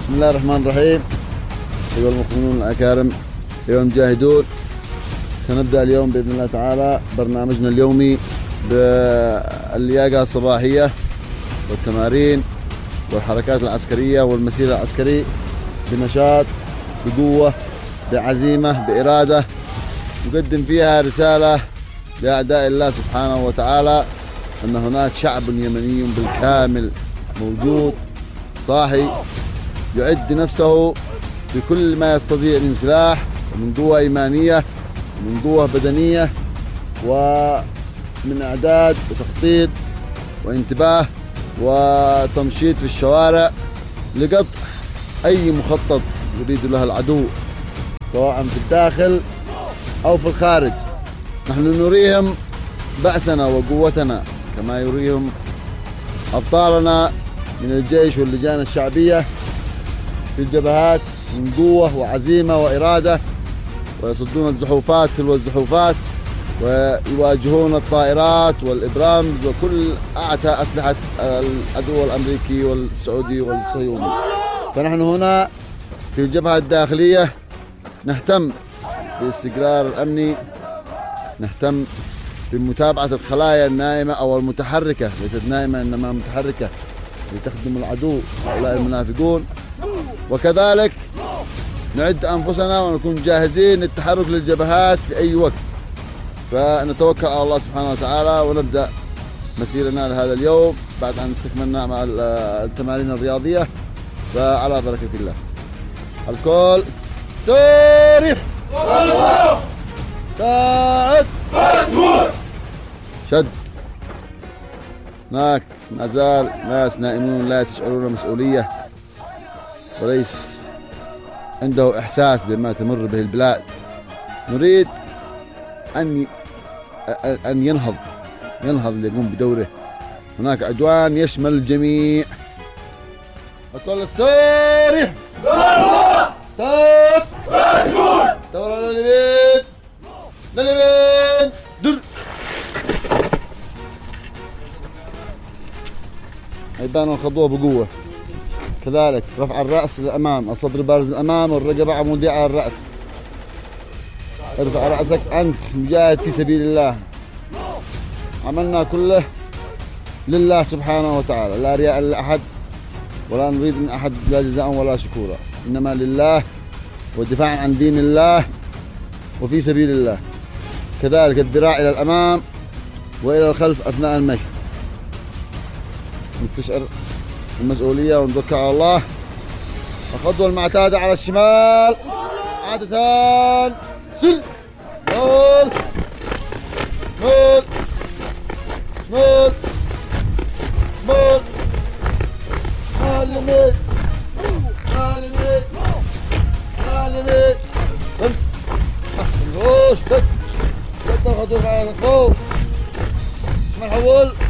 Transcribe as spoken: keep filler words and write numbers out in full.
بسم الله الرحمن الرحيم. أيها المقيمون الأكارم، أيها المجاهدون، سنبدأ اليوم بإذن الله تعالى برنامجنا اليومي باللياقة الصباحية والتمارين والحركات العسكرية والمسير العسكري بنشاط، بقوة، بعزيمة، بإرادة، نقدم فيها رسالة لأعداء الله سبحانه وتعالى أن هناك شعب يمني بالكامل موجود صاحي يعد نفسه بكل ما يستطيع من سلاح ومن قوة إيمانية ومن قوة بدنية ومن إعداد وتخطيط وانتباه وتمشيط في الشوارع لقطع أي مخطط يريد له العدو سواء في الداخل أو في الخارج. نحن نريهم بأسنا وقوتنا كما يريهم أبطالنا من الجيش واللجان الشعبية في الجبهات من قوة وعزيمة وإرادة، ويصدون الزحوفات تلو الزحوفات ويواجهون الطائرات والإبرام وكل أعتى أسلحة العدو الأمريكي والسعودي والصهيوني. فنحن هنا في الجبهة الداخلية نهتم بالاستقرار الأمني، نهتم بمتابعة الخلايا النائمة أو المتحركة، ليست نائمة إنما متحركة لتخدم العدو هؤلاء المنافقون، وكذلك نعد أنفسنا ونكون جاهزين للتحرك للجبهات في أي وقت. فنتوكل على الله سبحانه وتعالى ونبدأ مسيرنا لهذا اليوم بعد أن استكملنا مع التمارين الرياضية. فعلى بركة الله. الكل تاريخ استعد شد. هناك ما زال ناس نائمون لا يشعرون مسؤولية وليس عنده إحساس بما تمر به البلاد. نريد أن أن ينهض ينهض ليقوم بدوره. هناك عدوان يشمل الجميع. الكل استريح استوت دور على اليمين لليمين در. يبان الخطوة بقوة. كذلك رفع الرأس للأمام، الصدر بارز الأمام والرقبة عمودية على الرأس. ارفع رأسك، أنت مجاهد في سبيل الله. عملنا كله لله سبحانه وتعالى، لا رياء لأحد ولا نريد من أحد لا جزاء ولا شكورا، إنما لله والدفاع عن دين الله وفي سبيل الله. كذلك الذراع إلى الأمام وإلى الخلف أثناء المشي. نستشعر المسؤولية ونتوكل على الله. الخطوة المعتادة على الشمال عادة سل مول مول مول مول معلمين معلمين معلمين أحسن روش كت كت الخطوة على الفوق. شمال حول